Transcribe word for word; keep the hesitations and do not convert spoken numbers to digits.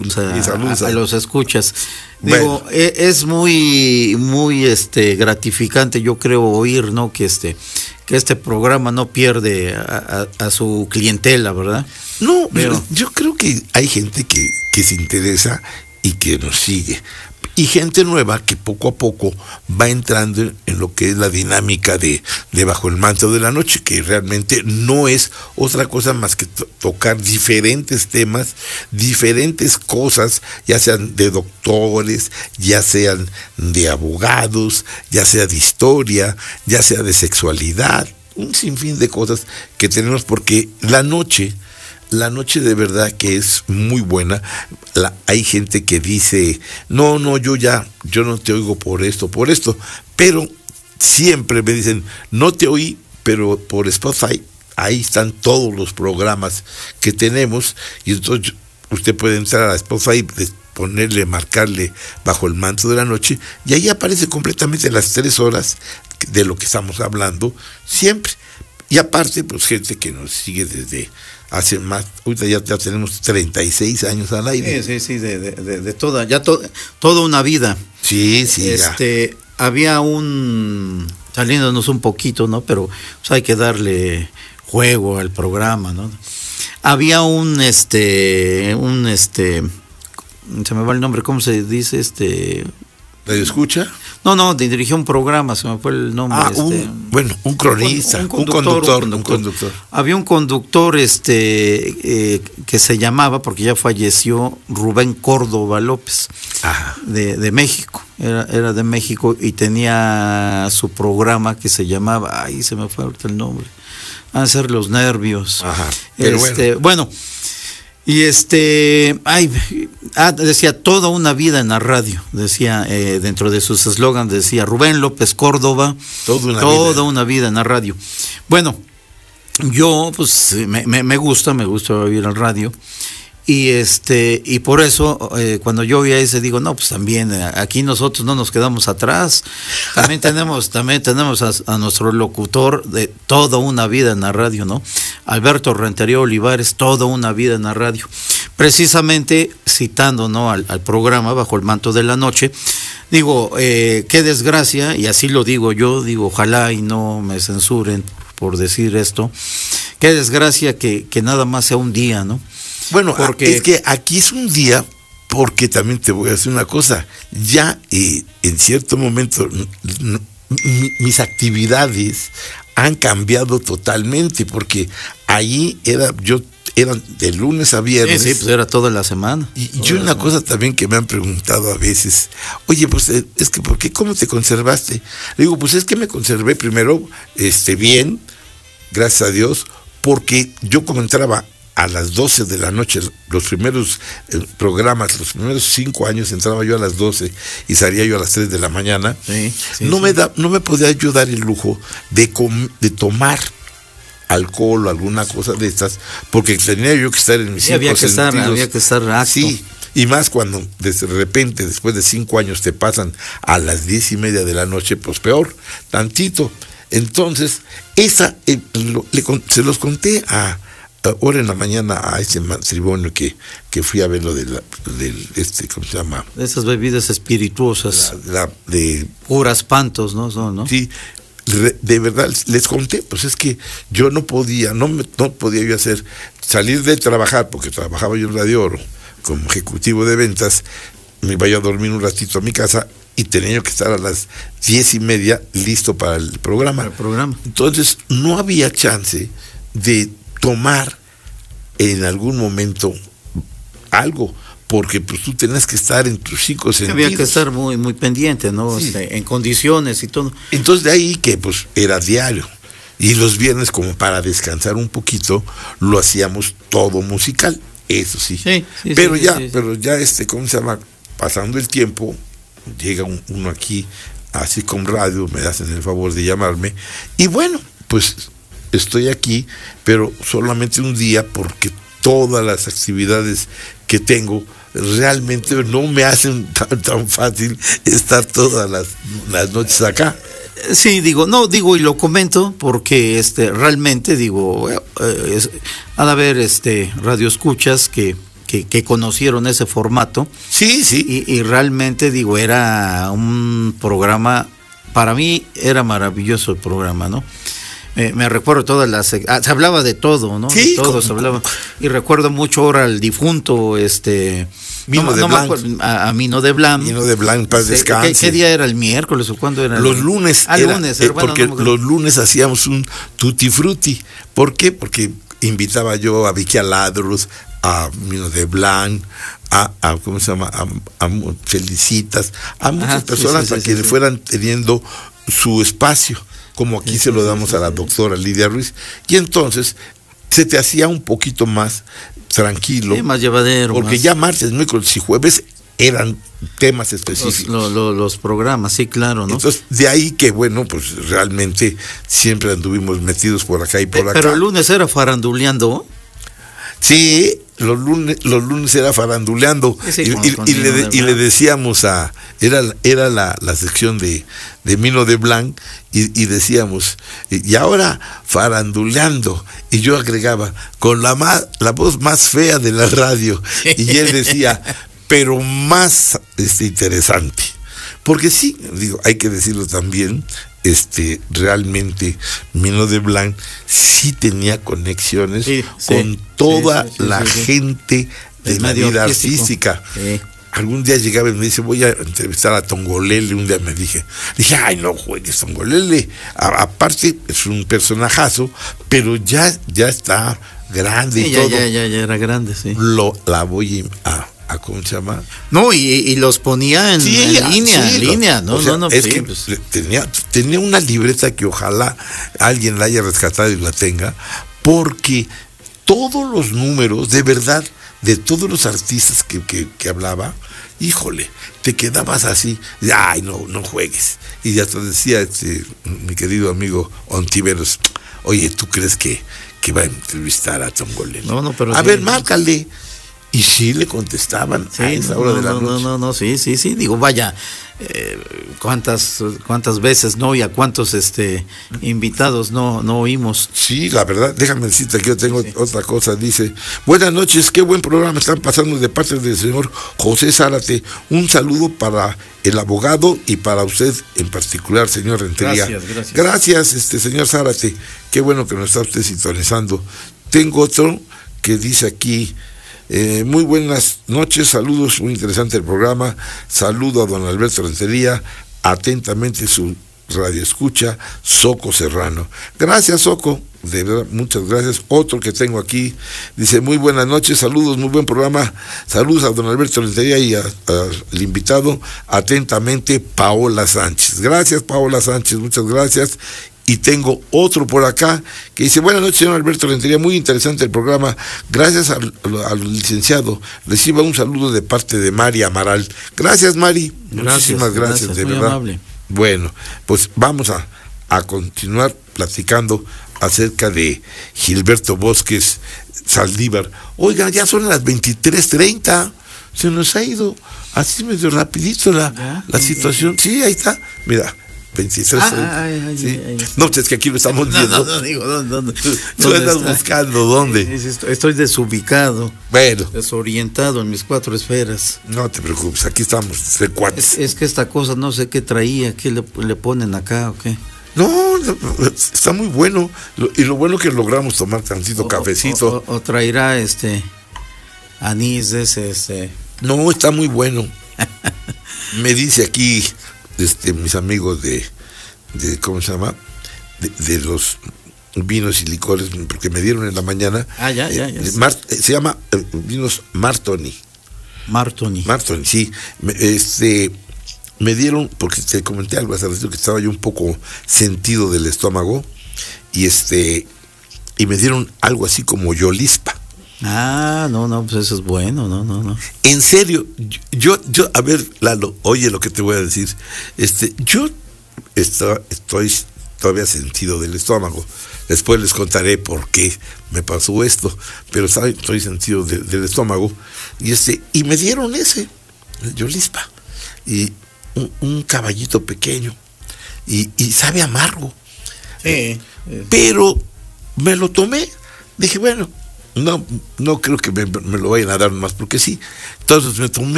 saludos a, y saludos a, a, a los escuchas. Digo, bueno. es, es muy, muy este gratificante, yo creo, oír, ¿no? Que este, que este programa no pierde a, a, a su clientela, ¿verdad? No, pero yo creo que hay gente que, que se interesa y que nos sigue. Y gente nueva que poco a poco va entrando en lo que es la dinámica de, de Bajo el Manto de la Noche, que realmente no es otra cosa más que to- tocar diferentes temas, diferentes cosas, ya sean de doctores, ya sean de abogados, ya sea de historia, ya sea de sexualidad, un sinfín de cosas que tenemos, porque la noche... La noche de verdad que es muy buena. La, hay gente que dice, no, no, yo ya, yo no te oigo por esto, por esto, pero siempre me dicen, no te oí, pero por Spotify, ahí están todos los programas que tenemos, y entonces usted puede entrar a Spotify, ponerle, marcarle Bajo el Manto de la Noche, y ahí aparece completamente las tres horas de lo que estamos hablando, siempre. Y aparte, pues gente que nos sigue desde hace más, ahorita ya, ya tenemos treinta y seis años al aire. Sí, sí, sí, de, de, de, de toda, ya to, toda una vida. Sí, sí, este, ya. Había un, saliéndonos un poquito, ¿no? Pero pues, hay que darle juego al programa, ¿no? Había un, este, un, este, se me va el nombre, ¿cómo se dice? Este... ¿Radio escucha? No, no, dirigió un programa, se me fue el nombre. Ah, este, un, bueno, un cronista, un, un, conductor, un, conductor, un, conductor. un conductor. Había un conductor este eh, que se llamaba, porque ya falleció, Rubén Córdoba López, de, de México, era, era de México y tenía su programa que se llamaba, ay, se me fue ahorita el nombre, van a ser Los Nervios. Ajá, pero este, bueno. bueno Y este, ay, ah, decía toda una vida en la radio, decía eh, dentro de sus eslogans, decía Rubén López Córdoba, toda una, toda vida. una vida en la radio. Bueno, yo pues me, me, me gusta, me gusta oír el radio. Y este y por eso eh, cuando yo oía ese digo, no, pues también eh, aquí nosotros no nos quedamos atrás. También tenemos también tenemos a, a nuestro locutor de toda una vida en la radio, ¿no? Alberto Rentería Olivares, toda una vida en la radio. Precisamente citando, ¿no? al, al programa Bajo el Manto de la Noche, digo, eh, qué desgracia, y así lo digo yo, digo, ojalá y no me censuren por decir esto, qué desgracia que, que nada más sea un día, ¿no? Bueno, porque es que aquí es un día, porque también te voy a decir una cosa, ya eh, en cierto momento m- m- mis actividades han cambiado totalmente, porque ahí era, yo eran de lunes a viernes. Sí, sí, pues era toda la semana. Y, y yo una cosa también que me han preguntado a veces, oye, pues es que, ¿por qué? ¿Cómo te conservaste? Le digo, pues es que me conservé primero, este, bien, gracias a Dios, porque yo como entraba a las doce de la noche, los primeros eh, programas, los primeros cinco años entraba yo a las doce y salía yo a las tres de la mañana, sí, sí, no, sí. Me da, no me podía yo dar el lujo de, com, de tomar alcohol o alguna cosa de estas, porque tenía yo que estar en mis sí, cinco había que sentidos. estar, había que estar acto. Sí, y más cuando de repente, después de cinco años, te pasan a las diez y media de la noche, pues peor, tantito. Entonces, esa, eh, lo, le, se los conté a ahora en la mañana a ese matrimonio que, que fui a ver lo de la, del este, ¿cómo se llama? Esas bebidas espirituosas. La, la de puras pantos, ¿no? Son, ¿no? Sí, re, de verdad les conté, pues es que yo no podía, no me, no podía yo hacer, salir de trabajar, porque trabajaba yo en Radio Oro como ejecutivo de ventas, me iba yo a dormir un ratito a mi casa y tenía yo que estar a las diez y media listo para el programa. Para el programa. Entonces no había chance de tomar en algún momento algo, porque pues tú tenías que estar en tus cinco sentidos. Había que estar muy muy pendiente, ¿no? Sí. Este, en condiciones y todo. Entonces de ahí que pues era diario. Y los viernes, como para descansar un poquito, lo hacíamos todo musical, eso sí. sí, sí pero sí, ya, sí, sí. pero ya este, ¿cómo se llama? Pasando el tiempo, llega un, uno aquí, así con radio, me hacen el favor de llamarme, y bueno, pues estoy aquí, pero solamente un día, porque todas las actividades que tengo realmente no me hacen tan, tan fácil estar todas las, las noches acá. Sí, digo, no, digo, y lo comento porque este realmente, digo, eh, es, ha de haber este radioescuchas que, que, que conocieron ese formato. Sí, sí. Y, y realmente, digo, era un programa, para mí era maravilloso el programa, ¿no? Eh, me recuerdo todas las... Ah, se hablaba de todo, ¿no? Sí, de todo como, se hablaba. como. Y recuerdo mucho ahora al difunto, este... Mino no, de no Blanc. acuerdo, a, a Mino de Blanc. Mino de Blanc, paz ¿Qué, descanse. ¿qué, ¿Qué día era? ¿El miércoles o cuándo era? Los lunes. Ah, era, lunes. Eh, Era, bueno, porque no me los lunes hacíamos un tutti frutti. ¿Por qué? Porque invitaba yo a Vicky Aladros, a Mino de Blanc, a, a ¿cómo se llama? A, a Felicitas, a muchas Ajá, personas sí, sí, para sí, que sí, le sí. fueran teniendo su espacio, como aquí Sí, se sí, lo sí, damos sí, a la sí. doctora Lidia Ruiz. Y entonces se te hacía un poquito más tranquilo. Sí, más llevadero. Porque más, ya martes, miércoles y jueves eran temas los, específicos. lo, lo, los programas, sí, claro, ¿no? Entonces, de ahí que, bueno, pues realmente siempre anduvimos metidos por acá y por Eh, acá. Pero el lunes era faranduleando. Sí, los lunes, los lunes era faranduleando. Sí, y, con- y- con y le, Mino de- de y le Blanc. decíamos a, era, era la, la sección de, de Mino de Blanc, y, y decíamos, y, y ahora faranduleando. Y yo agregaba, con la, más, la voz más fea de la radio. Y él decía, pero más este, interesante. Porque sí, digo, hay que decirlo también, este, realmente Mino de Blanc sí tenía conexiones Sí, sí, con toda sí, sí, sí, la sí, sí. gente de Del la medio vida artístico. artística. Sí. Algún día llegaba y me dice, voy a entrevistar a Tongolele. Un día me dije, dije, ay, no juegues, Tongolele. A- aparte, es un personajazo, pero ya, ya está grande Sí, y ya, todo. ya, ya, ya era grande, sí. Lo, la voy a, a, ¿cómo se llama? No, y, y los ponía en, Sí, en línea, sí, en lo- línea, no, o sea, no, no, es sí, que pues, tenía, tenía una libreta que ojalá alguien la haya rescatado y la tenga, porque todos los números, de verdad, de todos los artistas que, que, que hablaba, híjole, te quedabas así, y, ay, no, no juegues. Y ya te decía este, mi querido amigo Ontiveros, oye, ¿tú crees que, que va a entrevistar a Tongolele? No, no, pero a sí. ver, márcale. Y sí le contestaban sí, a esa no, hora no, de la no, noche. no, no, no, sí, sí, sí, digo, vaya, eh, cuántas, cuántas veces, ¿no? Y a cuántos, este, invitados no, no oímos. Sí, la verdad, déjame decirte que yo tengo sí. otra cosa. Dice, buenas noches, qué buen programa están pasando de parte del señor José Zárate. Un saludo para el abogado y para usted en particular, señor Rentería. Gracias, gracias. Gracias, este señor Zárate. Qué bueno que nos está usted sintonizando. Tengo otro que dice aquí, eh, muy buenas noches, saludos, muy interesante el programa. Saludo a don Alberto Rentería, atentamente su radio escucha, Soco Serrano. Gracias, Soco, de verdad, muchas gracias. Otro que tengo aquí dice, muy buenas noches, saludos, muy buen programa. Saludos a don Alberto Rentería y al invitado, atentamente, Paola Sánchez. Gracias, Paola Sánchez, muchas gracias. Y tengo otro por acá que dice, buenas noches, señor Alberto Rentería, muy interesante el programa. Gracias al, al licenciado. Reciba un saludo de parte de Mari Amaral. Gracias, Mari. Gracias, Muchísimas gracias, gracias, de muy verdad. amable. Bueno, pues vamos a, a continuar platicando acerca de Gilberto Bosques Saldívar. Oigan, ya son las veintitrés treinta. Se nos ha ido así medio rapidito la, ¿Ya? la situación. Sí, ahí está. Mira. veintitrés, Ah, ay, ay, sí. ay, ay. No, es que aquí lo estamos No, viendo. no, no, digo, ¿dónde, dónde, Tú, tú dónde andas está? buscando dónde. Sí, sí, Estoy, estoy desubicado, Bueno, desorientado en mis cuatro esferas. no te preocupes, aquí estamos de cuates. Es, es que esta cosa no sé qué traía, qué le, le ponen acá o qué. No, no, está muy bueno. Lo- Y lo bueno que logramos tomar tantito O- cafecito. O, o- o traerá este anís de ese, este. No, está muy bueno. Me dice aquí este, mis amigos de, de ¿cómo se llama? De, de los vinos y licores, porque me dieron en la mañana. Ah, ya, ya, ya. eh, Mar- eh, se llama eh, vinos Martoni. Martoni. Martoni, sí. Me, este, me dieron, porque te comenté algo hace ratito que estaba yo un poco sentido del estómago, y este, y me dieron algo así como yolispa. Ah, no, no, pues eso es bueno, no, no, no. En serio, yo, yo, a ver, Lalo, oye lo que te voy a decir. Este, yo estoy, estoy todavía sentido del estómago. Después les contaré por qué me pasó esto, pero estoy, estoy sentido de, del estómago. Y este, y me dieron ese, el yolispa, y un, un caballito pequeño, y, y sabe amargo. Sí. Pero me lo tomé, dije, bueno, No, no creo que me, me lo vayan a dar más porque sí. Entonces me tomé